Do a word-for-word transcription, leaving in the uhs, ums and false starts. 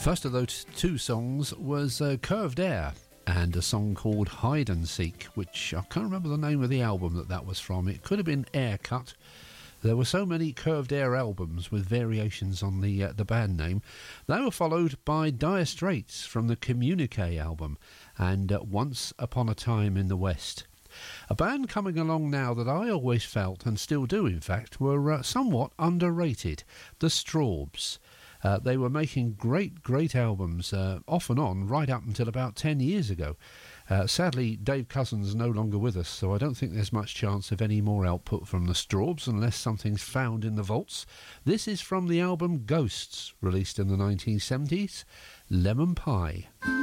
First of those two songs was uh, Curved Air and a song called Hide and Seek, which I can't remember the name of the album that that was from. It could have been Air Cut. There were so many Curved Air albums with variations on the uh, the band name. They were followed by Dire Straits from the Communique album and uh, Once Upon a Time in the West. A band coming along now that I always felt, and still do in fact, were uh, somewhat underrated, the Strawbs. Uh, they were making great, great albums uh, off and on right up until about ten years ago. Uh, sadly, Dave Cousins no longer with us, so I don't think there's much chance of any more output from the Strawbs unless something's found in the vaults. This is from the album Ghosts, released in the nineteen seventies, Lemon Pie.